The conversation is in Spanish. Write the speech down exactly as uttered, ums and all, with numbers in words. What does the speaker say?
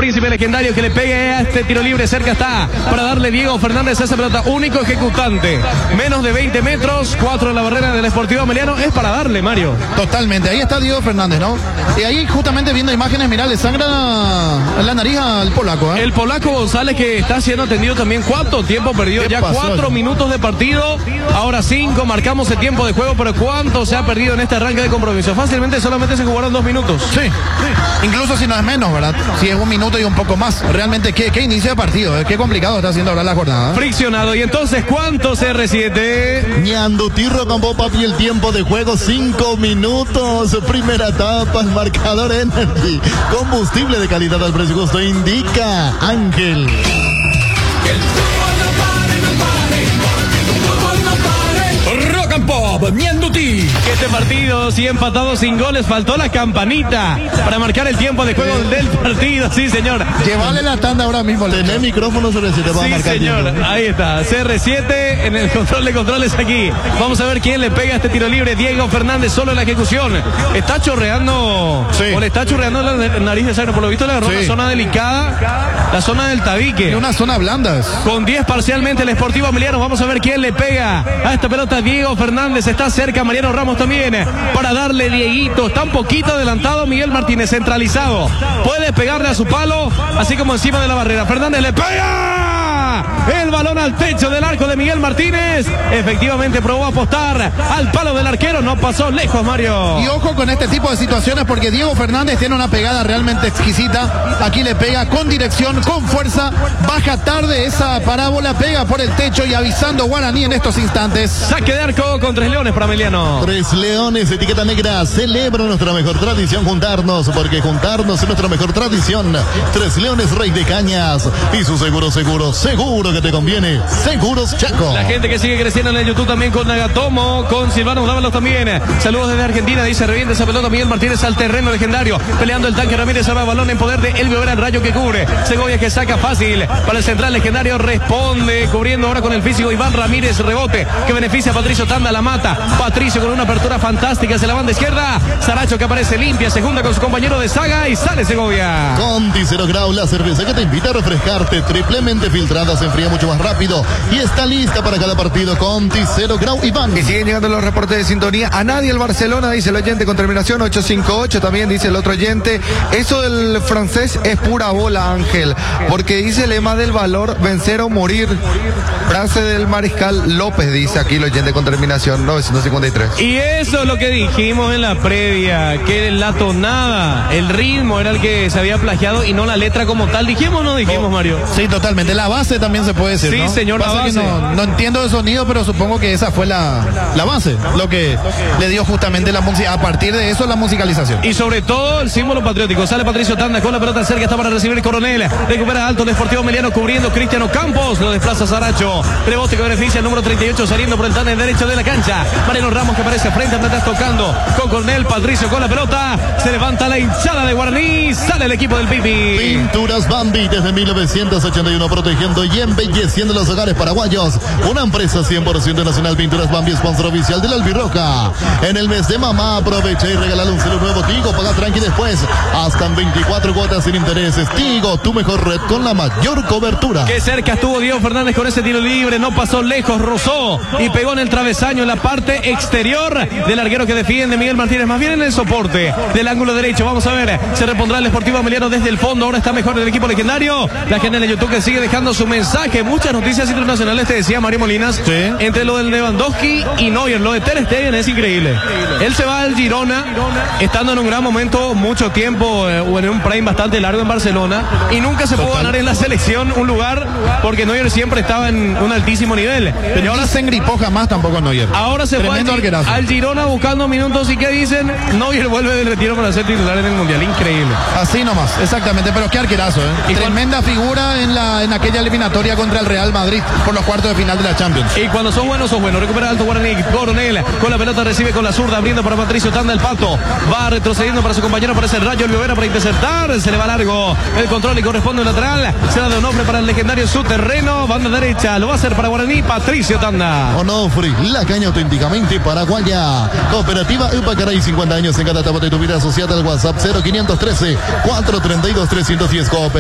Príncipe Legendario que le pegue a este tiro libre. Cerca está para darle Diego Fernández a esa pelota. Único ejecutante. Menos de veinte metros. Cuatro en la barrera del Sportivo Ameliano. Es para darle, Mario. Totalmente. Ahí está Diego Fernández, ¿no? Y ahí justamente viendo imágenes, mirá, le sangra la nariz al polaco, ¿eh? El polaco González que está siendo atendido también. ¿Cuánto tiempo perdió? Ya pasó, cuatro ya? minutos de partido. Ahora cinco. Marcamos el tiempo de juego. Pero ¿cuánto se ha perdido en este arranque de compromiso? Fácilmente solamente se jugaron dos minutos. Sí, sí. Incluso si no es menos, ¿verdad? Si es un minuto y un poco más. Realmente, qué, qué inicio de partido, ¿eh? Qué complicado está haciendo ahora la jornada. Friccionado. Y entonces, ¿cuánto C R siete? Ñandutirro con Bob Papi, el tiempo de juego, cinco minutos. Primera etapa, el marcador Energy. Combustible de calidad al precio justo, indica Ángel. Rock and Pop, Ñanduti. Este partido sigue empatado sin goles. Faltó la campanita para marcar el tiempo de juego del partido. Sí, señor. Llevarle la tanda ahora mismo. Tener micrófono sobre si te va Sí, a marcar señor. tiempo. Ahí está. C R siete en el control de controles aquí. Vamos a ver quién le pega a este tiro libre. Diego Fernández solo en la ejecución. Está chorreando. Sí. O le está chorreando la nariz de sangre. Por lo visto le agarró Sí. una zona delicada. La zona del tabique. Y una zona blanda. Con diez parcialmente el Sportivo Ameliano. Vamos a ver quién le pega a esta pelota. Diego Fernández está cerca. Mariano Ramos también. Para darle Dieguito. Está un poquito adelantado Miguel Martínez. Centralizado. Puede pegarle a su palo. Así como encima de la barrera. Fernández le pega. El balón al techo del arco de Miguel Martínez. Efectivamente probó apostar al palo del arquero. No pasó lejos, Mario. Y ojo con este tipo de situaciones porque Diego Fernández tiene una pegada realmente exquisita. Aquí le pega con dirección, con fuerza. Baja tarde esa parábola, pega por el techo y avisando Guaraní en estos instantes. Saque de arco con tres leones para Emiliano. Tres Leones, etiqueta negra, celebra nuestra mejor tradición, juntarnos, porque juntarnos es nuestra mejor tradición. Tres Leones, Rey de Cañas, y su seguro, seguro, seguro que te conviene. Seguros Chaco. La gente que sigue creciendo en el YouTube también con Nagatomo, con Silvano Dávalos también. Saludos desde Argentina, dice revienta esa pelota Miguel Martínez al terreno legendario. Peleando el tanque Ramírez, salva balón en poder de Elvio Vera, el rayo que cubre. Segovia que saca fácil para el central legendario, responde, cubriendo ahora con el físico Iván Ramírez, rebote que beneficia a Patricio Tanda, la mata. Patricio con una apertura fantástica hacia la banda izquierda. Saracho que aparece limpia, se junta con su compañero de saga y sale Segovia. Conti Cero Grau, la cerveza que te invita a refrescarte, triplemente filtrada, se enfría mucho más rápido y está lista para cada partido. Conti Cero Grau, Iván. Y siguen llegando los reportes de sintonía. A nadie el Barcelona, dice el oyente con terminación ocho cinco ocho. También dice el otro oyente. Eso del francés es pura bola, Ángel. Porque dice el lema del valor, vencer o morir. Frase del mariscal López, dice aquí el oyente con terminación novecientos cincuenta y tres. Y eso es lo que dijimos en la previa, que la tonada, el ritmo era el que se había plagiado y no la letra como tal. ¿Dijimos o no dijimos, Mario? Sí, totalmente. La base también se puede decir, Sí, ¿no? señor, la Pasa que base. No, no entiendo de sonido, pero supongo que esa fue la, la base, lo que le dio justamente la música. A partir de eso, la musicalización. Y sobre todo el símbolo patriótico. Sale Patricio Tanda con la pelota cerca, está para recibir el Coronel. Recupera alto el Sportivo Meliano cubriendo Cristiano Campos. Lo desplaza Saracho. Rebote que beneficia el número treinta y ocho saliendo por el tándem derecho de la cancha. Mariano Ramos que aparece frente a atrás tocando con Coronel. Patricio con la pelota. Se levanta la hinchada de Guaraní. Sale el equipo del Pipi. Pinturas Bambi desde mil novecientos ochenta y uno, protegiendo y embelleciendo los hogares paraguayos. Una empresa cien por ciento nacional. Pinturas Bambi, sponsor oficial del Albirroja. En el mes de mamá, aprovecha y regala un celular nuevo Tigo. Paga tranqui después. Hasta en veinticuatro cuotas sin intereses. Tigo, tu mejor red con la mayor cobertura. Qué cerca estuvo Diego Fernández con ese tiro libre. No pasó lejos, rozó y pegó en el travesaño en la parte exterior del larguero que defiende Miguel Martínez. Más bien en el soporte del ángulo derecho. Vamos a ver. Se repondrá el Sportivo Ameliano desde el fondo. Ahora está mejor el equipo legendario. La gente en el YouTube que sigue dejando su mensaje. Muchas noticias internacionales, te decía Mario Molinas. Sí. Entre lo del Lewandowski y Neuer. Lo de Ter Stegen es increíble. Él se va al Girona, estando en un gran momento, mucho tiempo, eh, o en un prime bastante largo en Barcelona, y nunca se pudo ganar en la selección un lugar, porque Neuer siempre estaba en un altísimo nivel. Pero Y ahora ahora se engripó jamás tampoco Neuer. Ahora se Tremendo fue al, arquerazo. al Girona buscando minutos y ¿qué dicen? Neuer vuelve del retiro para ser titular en el Mundial. Increíble. Así nomás, exactamente, pero qué arquerazo, ¿eh? Y con- Tremenda figura en la en aquella eliminatoria contra el Real Madrid por los cuartos de final de la Champions. Y cuando son buenos, son buenos. Recupera alto Guaraní. Coronel con la pelota recibe con la zurda, abriendo para Patricio Tanda el Pato. Va retrocediendo para su compañero, parece el Rayo Olivera para interceptar. Se le va largo el control y corresponde un lateral. Se da de Onofre para el legendario su terreno. Banda derecha, lo va a hacer para Guaraní. Patricio Tanda. Onofre, la caña auténticamente paraguaya. Cooperativa Upacaray, cincuenta años en cada etapa de tu vida. Asociada al WhatsApp cero quinientos trece, cuatrocientos treinta y dos, trescientos diez.